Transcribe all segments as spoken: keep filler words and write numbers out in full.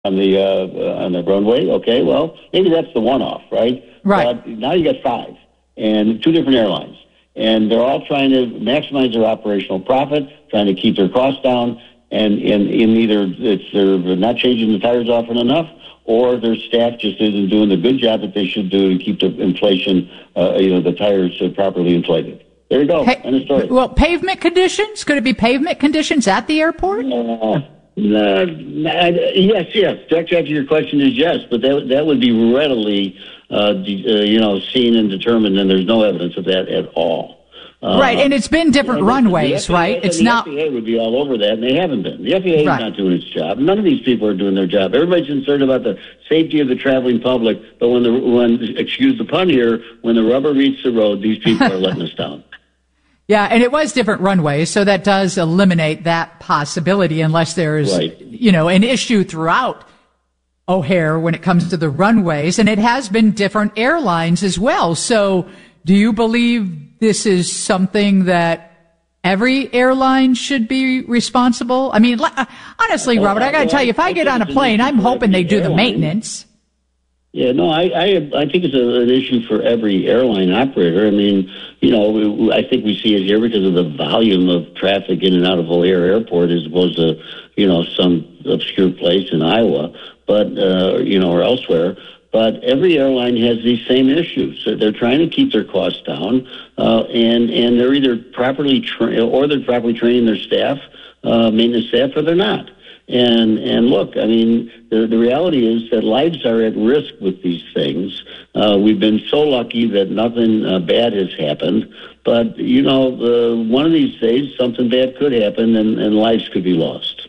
on the uh, on the runway. Okay, well, maybe that's the one-off, right? Right. But now you got five, and two different airlines, and they're all trying to maximize their operational profit, trying to keep their costs down, and in in either it's they're not changing the tires often enough, or their staff just isn't doing the good job that they should do to keep the inflation, uh, you know, the tires uh, properly inflated. There you go. Hey, End of story. Well, pavement conditions? Could it be pavement conditions at the airport? Uh, no, no, yes, yes. The direct answer to your question is yes, but that that would be readily, uh, de- uh, you know, seen and determined, and there's no evidence of that at all. Uh, right, and it's been different you know, runways, the F A A, right? It's the not. The F A A would be all over that, and they haven't been. The F A A is Right. not doing its job. None of these people are doing their job. Everybody's concerned about the safety of the traveling public, but when the when excuse the pun here, when the rubber meets the road, these people are letting us down. Yeah, and it was different runways, so that does eliminate that possibility unless there's, Right. you know, an issue throughout O'Hare when it comes to the runways, and it has been different airlines as well. So do you believe this is something that every airline should be responsible? I mean, honestly, Robert, I got to tell you, if I get on a plane, I'm hoping they do the maintenance. Yeah, no, I I, I think it's a, an issue for every airline operator. I mean, you know, I think we see it here because of the volume of traffic in and out of O'Hare Airport as opposed to, you know, some obscure place in Iowa, but, uh, you know, or elsewhere. But every airline has these same issues. So they're trying to keep their costs down, uh, and, and they're either properly tra- or they're properly training their staff, uh, maintenance staff, or they're not. And and look, I mean, the, the reality is that lives are at risk with these things. Uh, we've been so lucky that nothing uh, bad has happened. But, you know, uh, one of these days, something bad could happen and, and lives could be lost.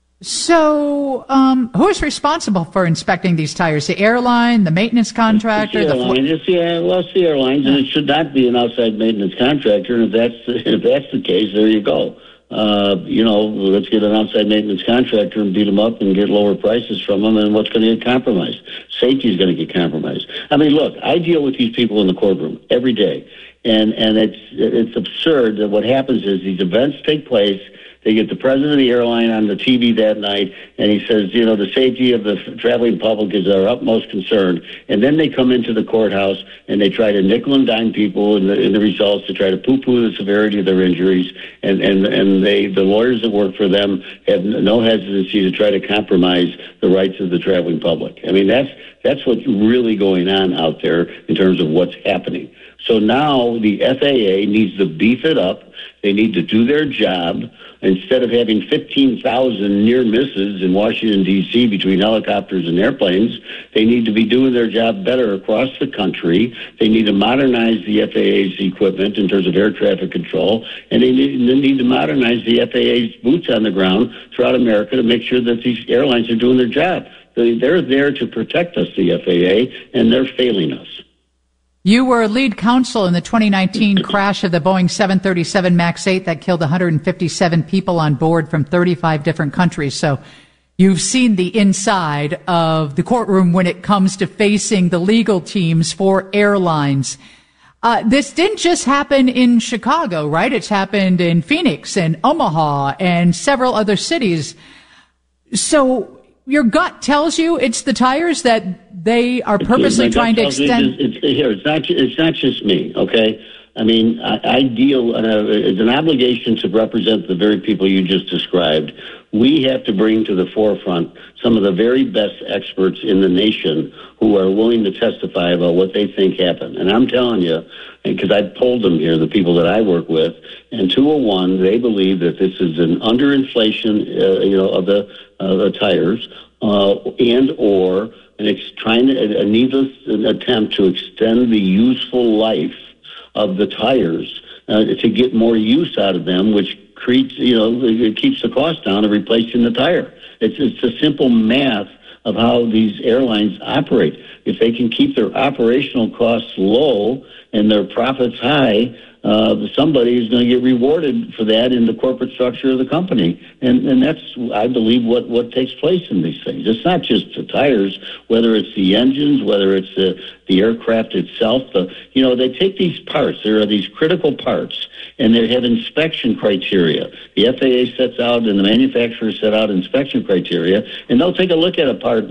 So um, who is responsible for inspecting these tires? The airline, the maintenance contractor? It's the airline. The it's the, well, it's the airlines, and it should not be an outside maintenance contractor. And if that's the, if that's the case, there you go. Uh, you know, let's get an outside maintenance contractor and beat them up and get lower prices from them, and what's going to get compromised? Safety is going to get compromised. I mean, look, I deal with these people in the courtroom every day, and, and it's it's absurd that what happens is these events take place. They get the president of the airline on the T V that night, and he says, you know, the safety of the traveling public is our utmost concern. And then they come into the courthouse, and they try to nickel and dime people in the, in the results to try to poo-poo the severity of their injuries. And, and, and they, the lawyers that work for them have no hesitancy to try to compromise the rights of the traveling public. I mean, that's that's what's really going on out there in terms of what's happening. So now the F A A needs to beef it up. They need to do their job. Instead of having fifteen thousand near misses in Washington, D C between helicopters and airplanes, they need to be doing their job better across the country. They need to modernize the F A A's equipment in terms of air traffic control, and they need, they need to modernize the F A A's boots on the ground throughout America to make sure that these airlines are doing their job. They, they're there to protect us, the F A A, and they're failing us. You were lead counsel in the twenty nineteen crash of the Boeing seven thirty-seven MAX eight that killed one hundred fifty-seven people on board from thirty-five different countries. So you've seen the inside of the courtroom when it comes to facing the legal teams for airlines. Uh, this didn't just happen in Chicago, right? It's happened in Phoenix and Omaha and several other cities. So your gut tells you it's the tires that they are purposely it's, trying to extend. It's, it's, here, it's not. It's not just me. Okay. I mean, I, I deal. Uh, it's an obligation to represent the very people you just described. We have to bring to the forefront some of the very best experts in the nation who are willing to testify about what they think happened. And I'm telling you, because I've polled them here, the people that I work with, and two oh one, they believe that this is an underinflation, uh, you know, of the uh, the tires, uh, and or an ex- trying to, a needless attempt to extend the useful life of the tires uh, to get more use out of them, which creates, you know, it keeps the cost down of replacing the tire. It's it's a simple math of how these airlines operate. If they can keep their operational costs low and their profits high, uh, somebody is going to get rewarded for that in the corporate structure of the company. And, and that's, I believe, what, what takes place in these things. It's not just the tires, whether it's the engines, whether it's the, the aircraft itself. The, you know, they take these parts. There are these critical parts, and they have inspection criteria. The F A A sets out and the manufacturers set out inspection criteria, and they'll take a look at a part